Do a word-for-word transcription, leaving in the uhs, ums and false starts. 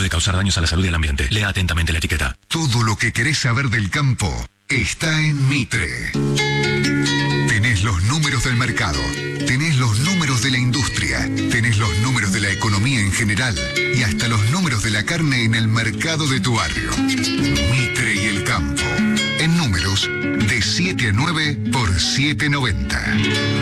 causar daños a la salud y al ambiente. Lea atentamente la etiqueta. Todo lo que querés saber del campo está en Mitre. Tenés los números del mercado, tenés los números de la industria, tenés los números de la economía en general y hasta los números de la carne en el mercado de tu barrio. Mitre y el campo. En números de siete a nueve por siete noventa.